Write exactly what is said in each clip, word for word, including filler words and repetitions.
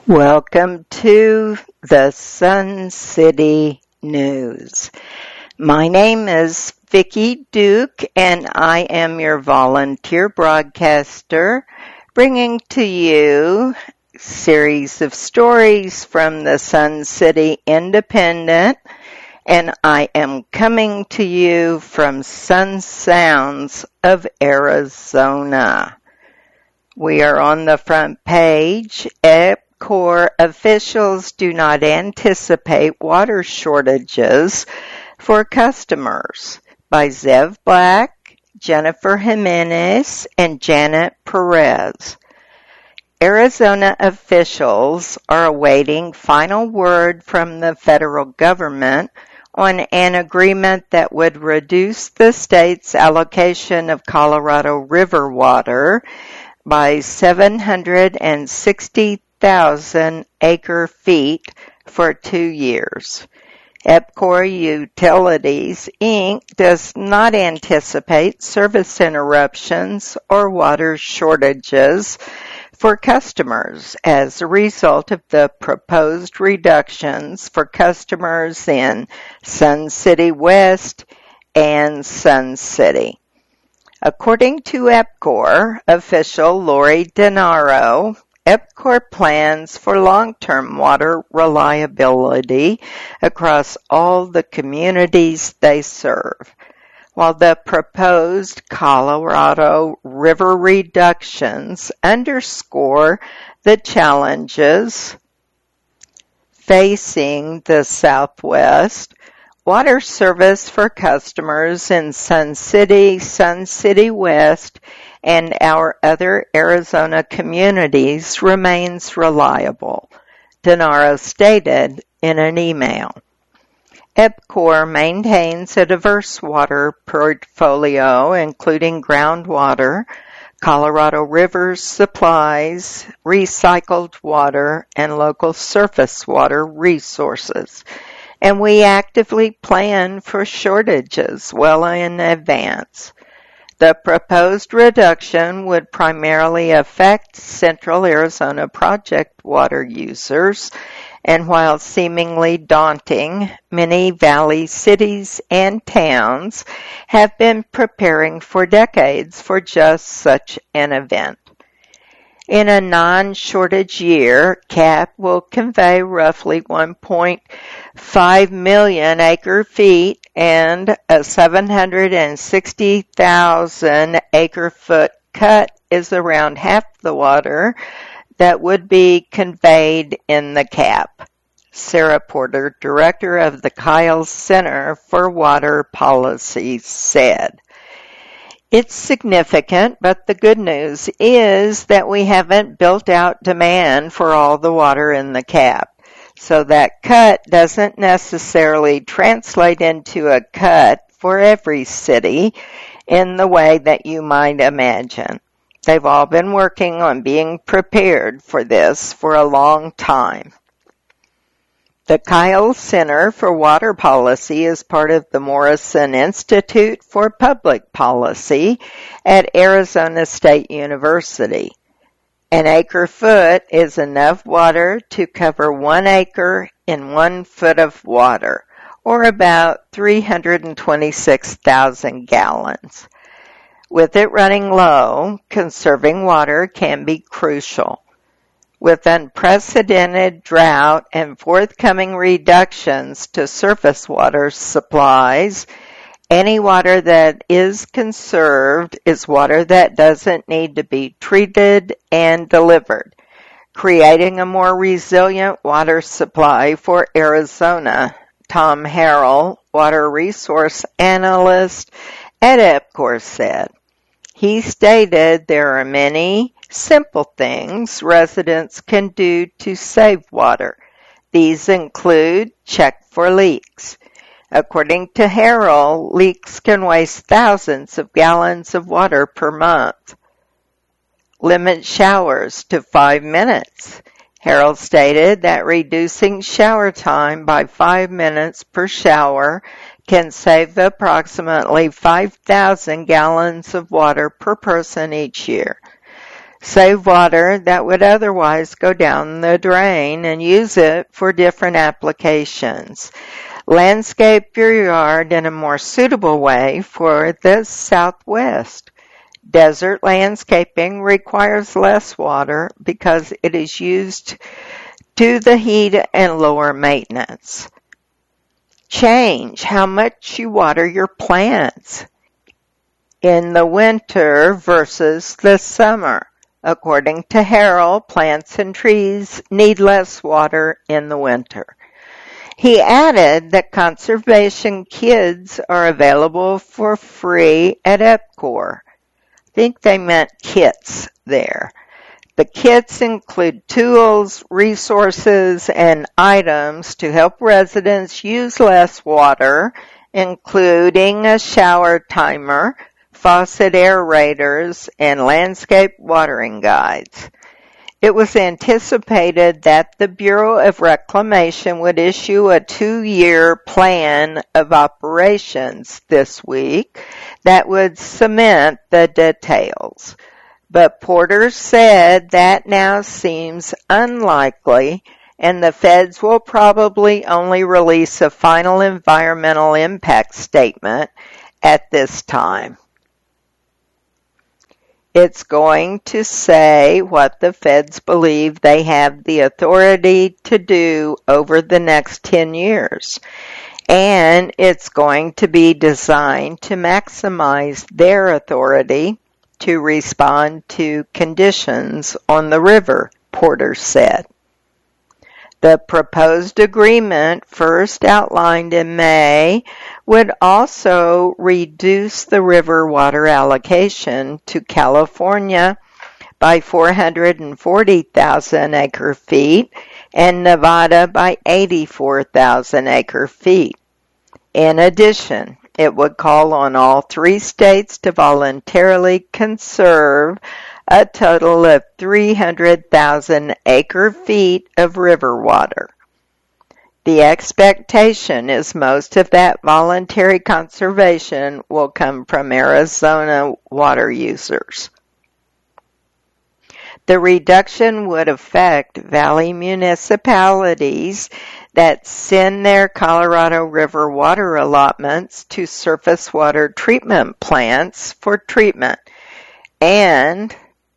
Welcome to the Sun City News. My name is Vicki Duke and I am your volunteer broadcaster, bringing to you a series of stories from the Sun City Independent, and I am coming to you from Sun Sounds of Arizona. We are on the front page. EPCOR officials do not anticipate water shortages for customers, by Zev Black, Jennifer Jimenez, and Janet Perez. Arizona officials are awaiting final word from the federal government on an agreement that would reduce the state's allocation of Colorado River water by seven hundred sixty thousand acre feet for two years. EPCOR Utilities, Incorporated does not anticipate service interruptions or water shortages for customers as a result of the proposed reductions for customers in Sun City West and Sun City. According to EPCOR official Lori Denaro, EPCOR plans for long-term water reliability across all the communities they serve, while the proposed Colorado River reductions underscore the challenges facing the Southwest. Water service for customers in Sun City, Sun City West, and our other Arizona communities remains reliable, Denaro stated in an email. EPCOR maintains a diverse water portfolio, including groundwater, Colorado River supplies, recycled water, and local surface water resources. And we actively plan for shortages well in advance. The proposed reduction would primarily affect Central Arizona project water users, and while seemingly daunting, many valley cities and towns have been preparing for decades for just such an event. In a non-shortage year, C A P will convey roughly one point five million acre feet and a seven hundred sixty thousand acre foot cut is around half the water that would be conveyed in the C A P. Sarah Porter, director of the Kyle Center for Water Policy, said. It's significant, but the good news is that we haven't built out demand for all the water in the C A P. So that cut doesn't necessarily translate into a cut for every city in the way that you might imagine. They've all been working on being prepared for this for a long time. The Kyle Center for Water Policy is part of the Morrison Institute for Public Policy at Arizona State University. An acre foot is enough water to cover one acre in one foot of water, or about three hundred twenty-six thousand gallons. With it running low, conserving water can be crucial. With unprecedented drought and forthcoming reductions to surface water supplies, any water that is conserved is water that doesn't need to be treated and delivered, creating a more resilient water supply for Arizona. Tom Harrell, water resource analyst at EPCOR, said. He stated there are many simple things residents can do to save water. These include check for leaks. According to Harrell, leaks can waste thousands of gallons of water per month. Limit showers to five minutes. Harrell stated that reducing shower time by five minutes per shower can save approximately five thousand gallons of water per person each year. save water that would otherwise go down the drain, and use it for different applications. Landscape your yard in a more suitable way for the Southwest. Desert landscaping requires less water because it is used to the heat and lower maintenance. Change how much you water your plants in the winter versus the summer. According to Harold, plants and trees need less water in the winter. He added that conservation kits are available for free at EPCOR. I think they meant kits there. The kits include tools, resources, and items to help residents use less water, including a shower timer, faucet aerators, and landscape watering guides. It was anticipated that the Bureau of Reclamation would issue a two-year plan of operations this week that would cement the details. But Porter said that now seems unlikely, and the feds will probably only release a final environmental impact statement at this time. It's going to say what the feds believe they have the authority to do over the next ten years. And it's going to be designed to maximize their authority to respond to conditions on the river, Porter said. The proposed agreement, first outlined in May, would also reduce the river water allocation to California by four hundred forty thousand acre feet and Nevada by eighty-four thousand acre feet. In addition, it would call on all three states to voluntarily conserve a total of three hundred thousand acre feet of river water. The expectation is most of that voluntary conservation will come from Arizona water users. The reduction would affect valley municipalities that send their Colorado River water allotments to surface water treatment plants for treatment and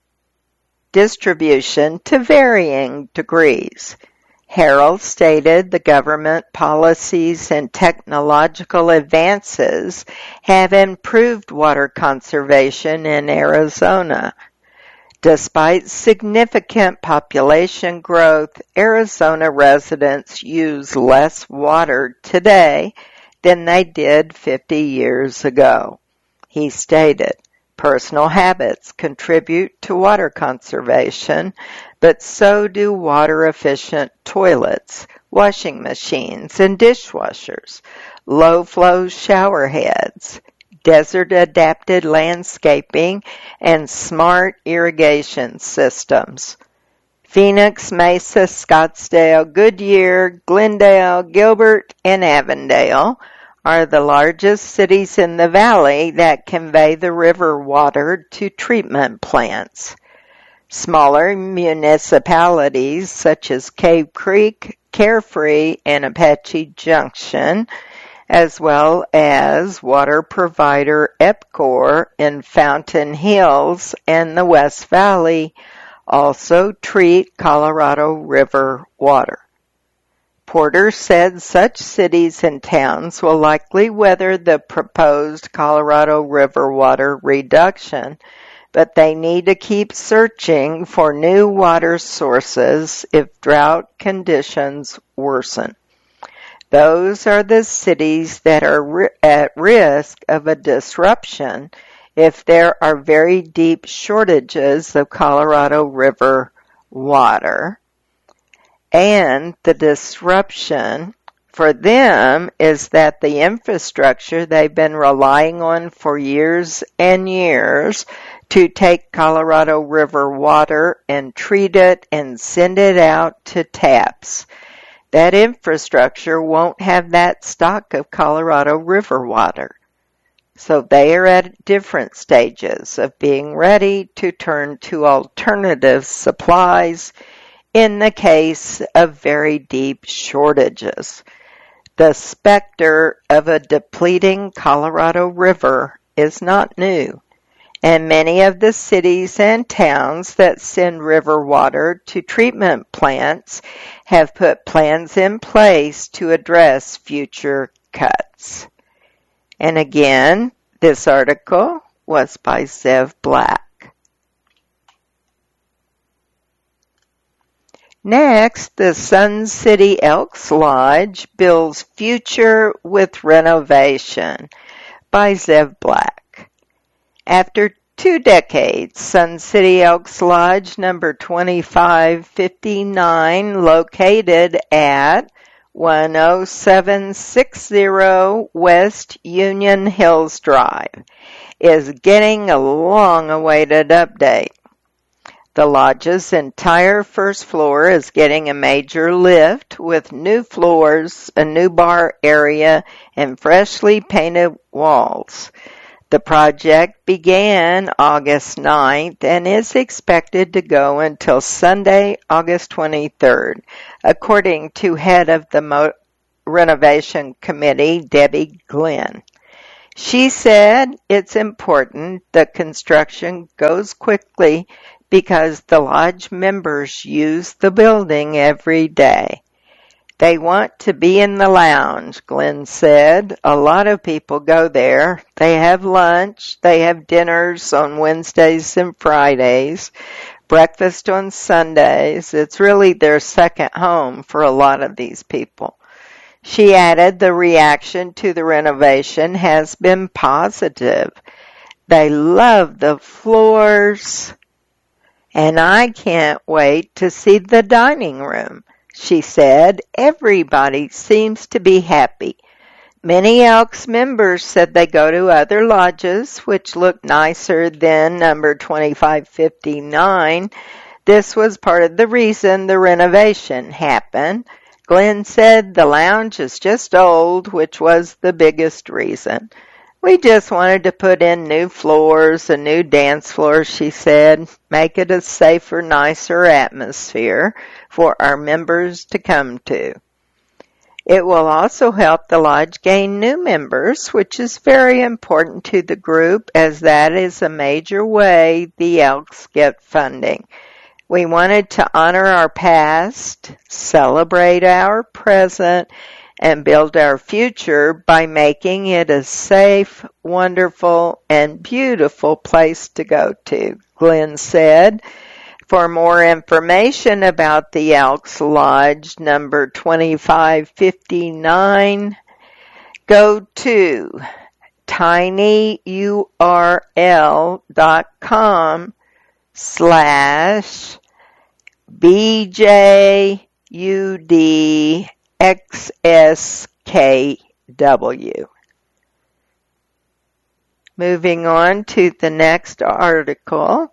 distribution to varying degrees. Harold stated the government policies and technological advances have improved water conservation in Arizona. Despite significant population growth, Arizona residents use less water today than they did fifty years ago. He stated, personal habits contribute to water conservation, but so do water-efficient toilets, washing machines, and dishwashers, low-flow shower heads, desert-adapted landscaping, and smart irrigation systems. Phoenix, Mesa, Scottsdale, Goodyear, Glendale, Gilbert, and Avondale are the largest cities in the valley that convey the river water to treatment plants. Smaller municipalities such as Cave Creek, Carefree, and Apache Junction, as well as water provider EPCOR in Fountain Hills and the West Valley, also treat Colorado River water. Porter said such cities and towns will likely weather the proposed Colorado River water reduction, but they need to keep searching for new water sources if drought conditions worsen. Those are the cities that are ri- at risk of a disruption if there are very deep shortages of Colorado River water. And the disruption for them is that the infrastructure they've been relying on for years and years to take Colorado River water and treat it and send it out to taps. That infrastructure won't have that stock of Colorado River water. So they are at different stages of being ready to turn to alternative supplies in the case of very deep shortages. The specter of a depleting Colorado River is not new, and many of the cities and towns that send river water to treatment plants have put plans in place to address future cuts. And again, this article was by Zev Black. Next, the Sun City Elks Lodge builds future with renovation by Zev Black. After two decades, Sun City Elks Lodge number twenty-five fifty-nine, located at one oh seven sixty West Union Hills Drive, is getting a long-awaited update. The lodge's entire first floor is getting a major lift with new floors, a new bar area, and freshly painted walls. The project began August ninth and is expected to go until Sunday, August twenty-third, according to head of the Mo- renovation committee, Debbie Glenn. She said it's important the construction goes quickly because the lodge members use the building every day. They want to be in the lounge, Glenn said. A lot of people go there. They have lunch. They have dinners on Wednesdays and Fridays, breakfast on Sundays. It's really their second home for a lot of these people. She added the reaction to the renovation has been positive. They love the floors, and I can't wait to see the dining room. She said, everybody seems to be happy. Many Elks members said they go to other lodges, which look nicer than number twenty-five fifty-nine. This was part of the reason the renovation happened. Glenn said the lounge is just old, which was the biggest reason. We just wanted to put in new floors, a new dance floor, she said, make it a safer, nicer atmosphere for our members to come to. It will also help the lodge gain new members, which is very important to the group, as that is a major way the Elks get funding. We wanted to honor our past, celebrate our present, and build our future by making it a safe, wonderful, and beautiful place to go to, Glenn said. For more information about the Elks Lodge number twenty-five fifty-nine, go to tinyurl.com slash BJUD X S K W. Moving on to the next article.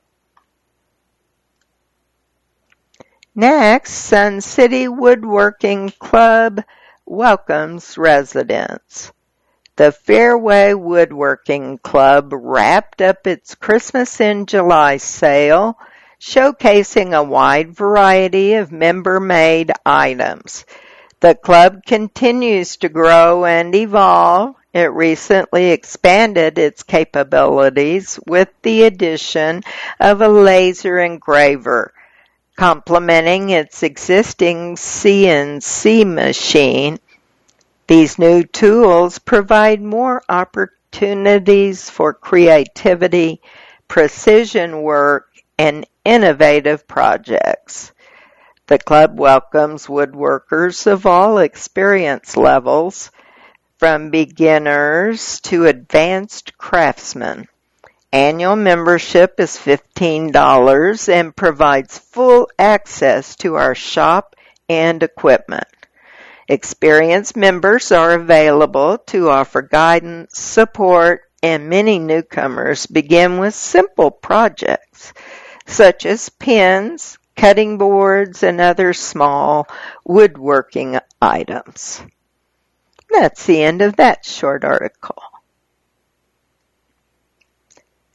Next, Sun City Woodworking Club welcomes residents. The Fairway Woodworking Club wrapped up its Christmas in July sale, showcasing a wide variety of member-made items. The club continues to grow and evolve. It recently expanded its capabilities with the addition of a laser engraver, complementing its existing C N C machine. These new tools provide more opportunities for creativity, precision work, and innovative projects. The club welcomes woodworkers of all experience levels, from beginners to advanced craftsmen. Annual membership is fifteen dollars and provides full access to our shop and equipment. Experienced members are available to offer guidance, support, and many newcomers begin with simple projects such as pins, cutting boards, and other small woodworking items. That's the end of that short article.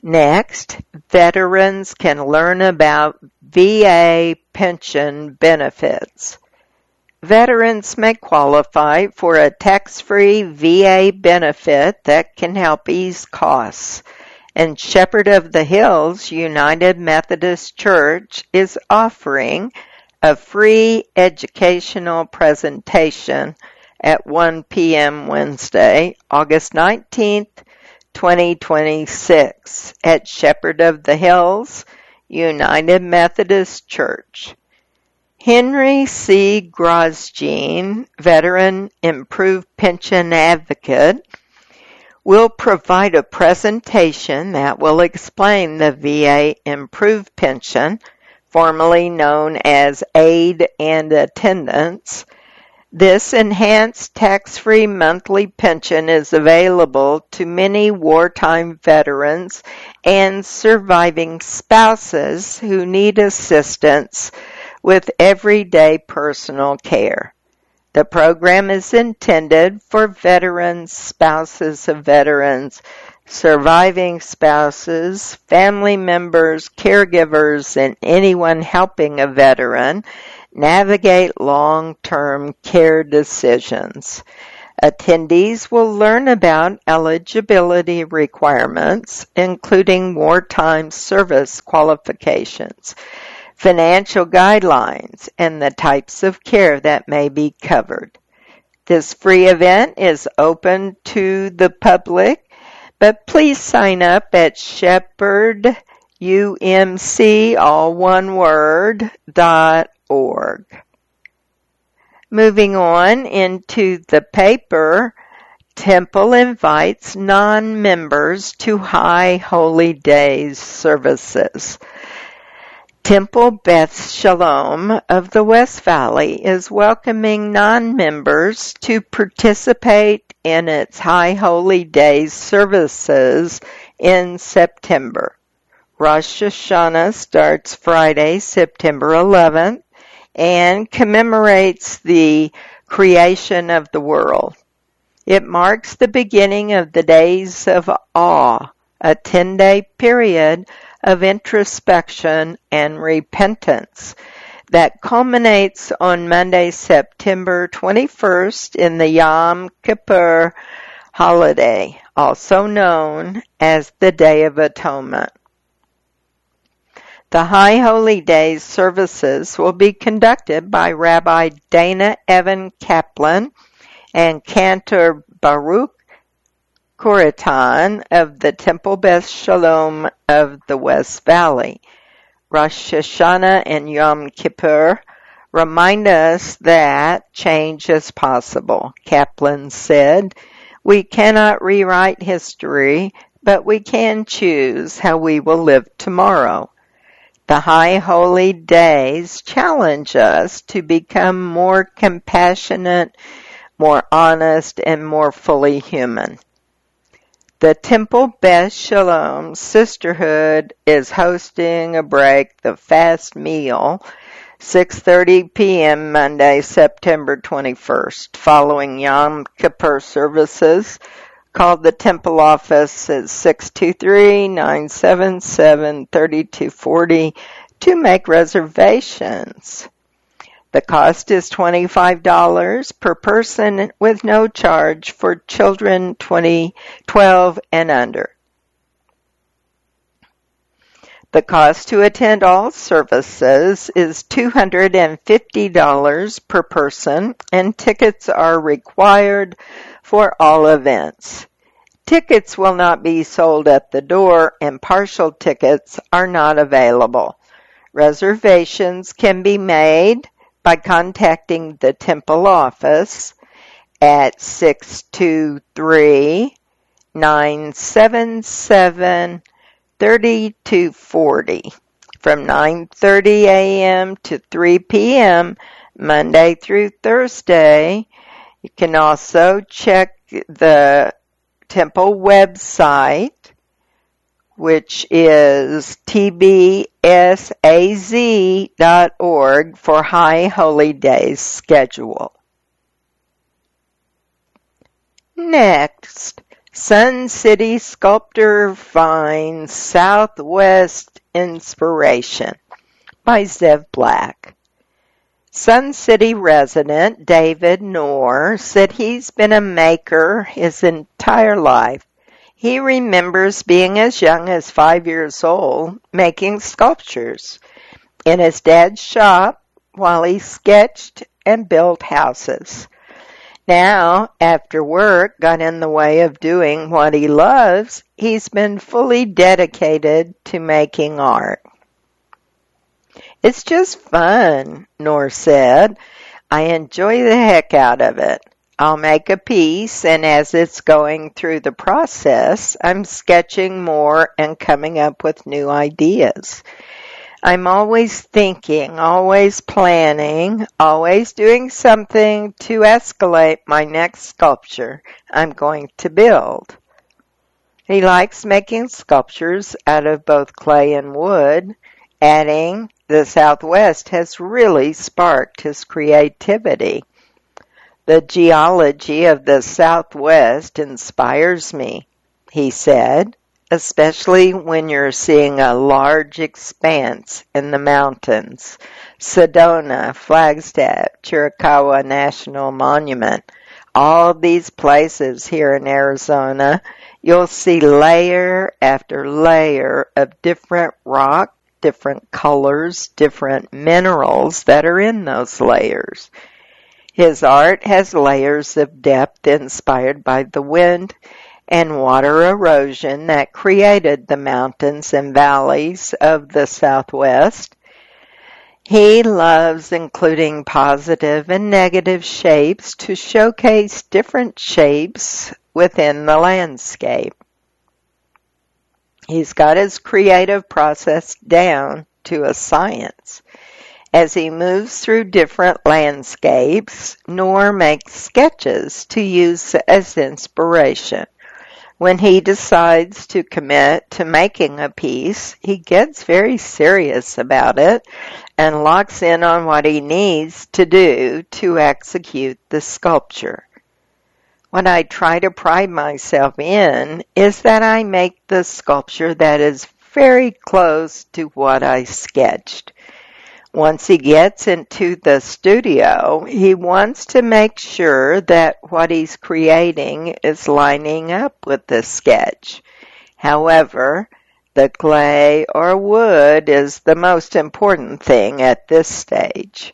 Next, veterans can learn about V A pension benefits. Veterans may qualify for a tax-free V A benefit that can help ease costs, and Shepherd of the Hills United Methodist Church is offering a free educational presentation at one p.m. Wednesday, August nineteenth, twenty twenty-six at Shepherd of the Hills United Methodist Church. Henry C. Grosjean, veteran improved pension advocate, will provide a presentation that will explain the V A improved pension, formerly known as aid and attendance. This enhanced tax-free monthly pension is available to many wartime veterans and surviving spouses who need assistance with everyday personal care. The program is intended for veterans, spouses of veterans, surviving spouses, family members, caregivers, and anyone helping a veteran navigate long-term care decisions. Attendees will learn about eligibility requirements, including wartime service qualifications, financial guidelines, and the types of care that may be covered. This free event is open to the public, but please sign up at shepherd u m c, all one word, dot org. Moving on into the paper, Temple invites non-members to High Holy Days services. Temple Beth Shalom of the West Valley is welcoming non-members to participate in its High Holy Days services in September. Rosh Hashanah starts Friday, September eleventh, and commemorates the creation of the world. It marks the beginning of the Days of Awe, a ten-day period of introspection and repentance that culminates on Monday, September twenty-first in the Yom Kippur holiday, also known as the Day of Atonement. The High Holy Days services will be conducted by Rabbi Dana Evan Kaplan and Cantor Baruch Kuritan of the Temple Beth Shalom of the West Valley. Rosh Hashanah and Yom Kippur remind us that change is possible. Kaplan said, "We cannot rewrite history, but we can choose how we will live tomorrow." The High Holy Days challenge us to become more compassionate, more honest, and more fully human. The Temple Beth Shalom Sisterhood is hosting a break the fast meal, six thirty p.m. Monday, September twenty-first, following Yom Kippur services. Call the Temple office at six two three, nine seven seven, three two four zero to make reservations. The cost is twenty-five dollars per person with no charge for children twenty, twelve and under. The cost to attend all services is two hundred fifty dollars per person, and tickets are required for all events. Tickets will not be sold at the door, and partial tickets are not available. Reservations can be made by contacting the Temple office at six two three, nine seven seven, three two four zero from nine thirty a.m. to three p.m. Monday through Thursday. You can also check the Temple website, which is t b s a z dot org for High Holy Days schedule. Next, Sun City Sculptor Finds Southwest Inspiration by Zev Black. Sun City resident David Noor said he's been a maker his entire life. He remembers being as young as five years old making sculptures in his dad's shop while he sketched and built houses. Now, after work got in the way of doing what he loves, he's been fully dedicated to making art. It's just fun, Noor said. I enjoy the heck out of it. I'll make a piece, and as it's going through the process, I'm sketching more and coming up with new ideas. I'm always thinking, always planning, always doing something to escalate my next sculpture I'm going to build. He likes making sculptures out of both clay and wood, adding, the Southwest has really sparked his creativity. The geology of the Southwest inspires me, he said, especially when you're seeing a large expanse in the mountains. Sedona, Flagstaff, Chiricahua National Monument, all these places here in Arizona, you'll see layer after layer of different rock, different colors, different minerals that are in those layers. His art has layers of depth inspired by the wind and water erosion that created the mountains and valleys of the Southwest. He loves including positive and negative shapes to showcase different shapes within the landscape. He's got his creative process down to a science. As he moves through different landscapes, Noor makes sketches to use as inspiration. When he decides to commit to making a piece, he gets very serious about it and locks in on what he needs to do to execute the sculpture. What I try to pride myself in is that I make the sculpture that is very close to what I sketched. Once he gets into the studio, he wants to make sure that what he's creating is lining up with the sketch. However, the clay or wood is the most important thing at this stage.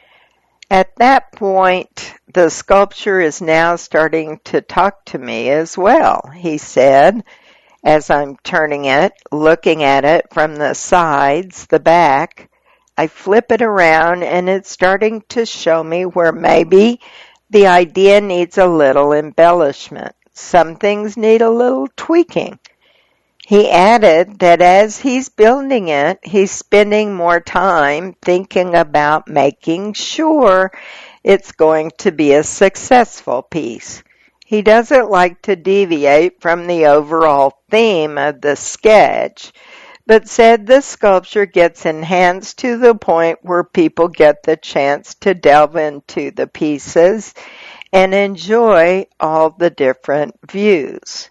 At that point, the sculpture is now starting to talk to me as well, he said, as I'm turning it, looking at it from the sides, the back. I flip it around and it's starting to show me where maybe the idea needs a little embellishment. Some things need a little tweaking. He added that as he's building it, he's spending more time thinking about making sure it's going to be a successful piece. He doesn't like to deviate from the overall theme of the sketch, but said the sculpture gets enhanced to the point where people get the chance to delve into the pieces and enjoy all the different views.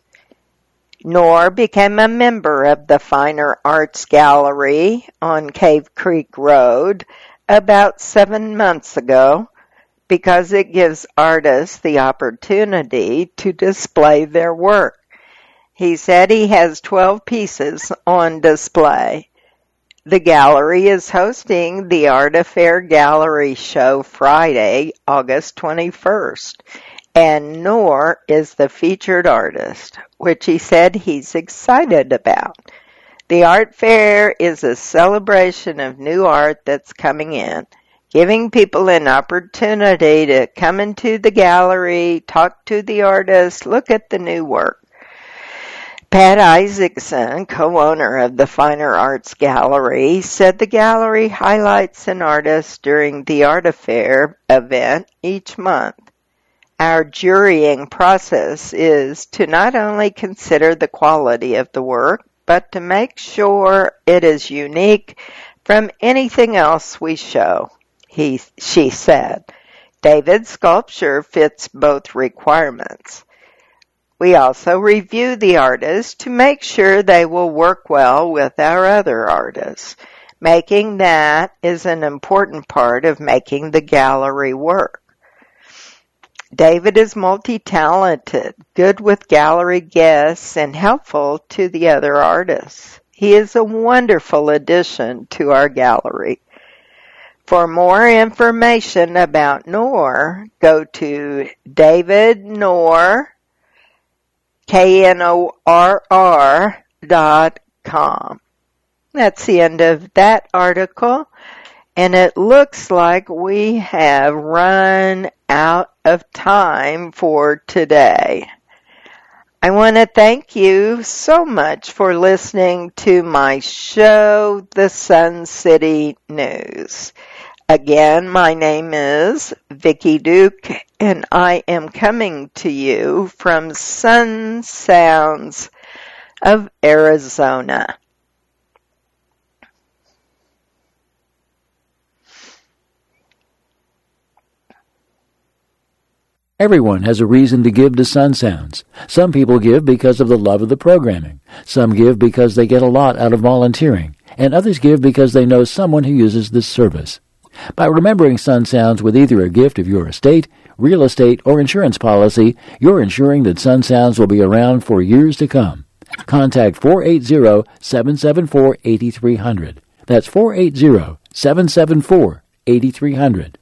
Noor became a member of the Finer Arts Gallery on Cave Creek Road about seven months ago because it gives artists the opportunity to display their work. He said he has twelve pieces on display. The gallery is hosting the Art Affair Gallery Show Friday, August twenty-first, and Noor is the featured artist, which he said he's excited about. The art fair is a celebration of new art that's coming in, giving people an opportunity to come into the gallery, talk to the artist, look at the new work. Pat Isaacson, co-owner of the Finer Arts Gallery, said the gallery highlights an artist during the Art Affair event each month. Our jurying process is to not only consider the quality of the work, but to make sure it is unique from anything else we show, he, she said. David's sculpture fits both requirements. We also review the artists to make sure they will work well with our other artists. Making that is an important part of making the gallery work. David is multi-talented, good with gallery guests, and helpful to the other artists. He is a wonderful addition to our gallery. For more information about Knorr, go to David Knorr, K N O R R dot com. That's the end of that article, and it looks like we have run out of time for today. I want to thank you so much for listening to my show, The Sun City News. Again, my name is Vicki Duke, and I am coming to you from Sun Sounds of Arizona. Everyone has a reason to give to Sun Sounds. Some people give because of the love of the programming. Some give because they get a lot out of volunteering. And others give because they know someone who uses this service. By remembering Sun Sounds with either a gift of your estate, real estate, or insurance policy, you're ensuring that Sun Sounds will be around for years to come. Contact four eight zero, seven seven four, eight three zero zero. That's four eight zero, seven seven four, eight three zero zero.